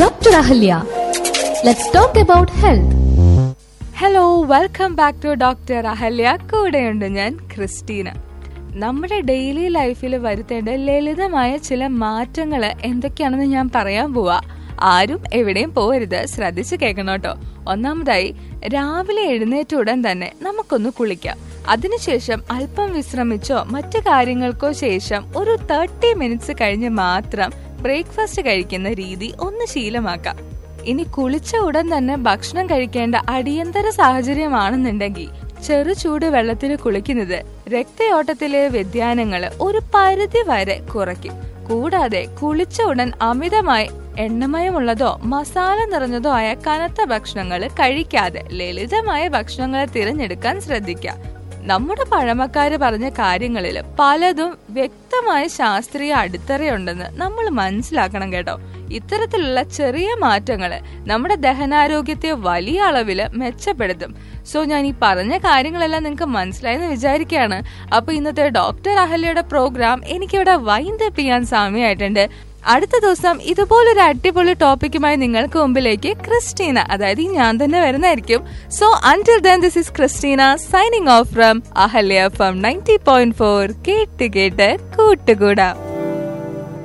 Dr. Ahalya. Let's talk about health. Hello, welcome back to doctor Ahalya. കൂടെയുണ്ട് ഞാൻ Christina. നമ്മുടെ daily ലൈഫിൽ വരുത്തേണ്ട ലളിതമായ ചില മാറ്റങ്ങൾ എന്തൊക്കെയാണെന്ന് ഞാൻ പറയാൻ പോവാ. ആരും എവിടെയും പോകരുത്, ശ്രദ്ധിച്ച് കേൾക്കണം കേട്ടോ. ഒന്നാമതായി, രാവിലെ എഴുന്നേറ്റ ഉടൻ തന്നെ നമുക്കൊന്ന് കുളിക്കാം. അതിനുശേഷം അല്പം വിശ്രമിച്ചോ മറ്റു കാര്യങ്ങൾക്കോ ശേഷം ഒരു 30 മിനിറ്റ്സ് കഴിഞ്ഞ് മാത്രം ബ്രേക്ക്ഫാസ്റ്റ് കഴിക്കുന്ന രീതി ഒന്ന് ശീലമാക്കാം. ഇനി കുളിച്ച ഉടൻ തന്നെ ഭക്ഷണം കഴിക്കേണ്ട അടിയന്തര സാഹചര്യമാണെന്നുണ്ടെങ്കിൽ ചെറു ചൂട് വെള്ളത്തിൽ കുളിക്കുന്നത് രക്തയോട്ടത്തിലെ വ്യതിയാനങ്ങൾ ഒരു പരിധി വരെ കുറയ്ക്കും. കൂടാതെ കുളിച്ച ഉടൻ അമിതമായി എണ്ണമയമുള്ളതോ മസാല നിറഞ്ഞതോ ആയ കനത്ത ഭക്ഷണങ്ങൾ കഴിക്കാതെ ലളിതമായ ഭക്ഷണങ്ങൾ തിരഞ്ഞെടുക്കാൻ ശ്രദ്ധിക്കുക. നമ്മുടെ പഴമക്കാര് പറഞ്ഞ കാര്യങ്ങളിൽ പലതും വ്യക്തമായ ശാസ്ത്രീയ അടിത്തറയുണ്ടെന്ന് നമ്മൾ മനസ്സിലാക്കണം കേട്ടോ. ഇത്തരത്തിലുള്ള ചെറിയ മാറ്റങ്ങൾ നമ്മുടെ ദഹനാരോഗ്യത്തെ വലിയ അളവിൽ മെച്ചപ്പെടുത്തും. സോ ഞാൻ ഈ പറഞ്ഞ കാര്യങ്ങളെല്ലാം നിങ്ങൾക്ക് മനസ്സിലായെന്ന് വിചാരിക്കുകയാണ്. അപ്പൊ ഇന്നത്തെ ഡോക്ടർ അഹല്യയുടെ പ്രോഗ്രാം എനിക്കിവിടെ വൈൻഡ് അപ്പ് ചെയ്യാൻ സമയമായിട്ടുണ്ട്. അടുത്ത ദിവസം ഇതുപോലൊരു അടിപൊളി ടോപ്പിക്കുമായി നിങ്ങൾക്ക് മുമ്പിലേക്ക് ക്രിസ്റ്റീന, അതായത് ഞാൻ തന്നെ വരുന്നതായിരിക്കും. So until then, this is Christina signing off from Ahalya FM 90.4. കേട്ട് കേട്ട് കൂട്ടുകൂടാം.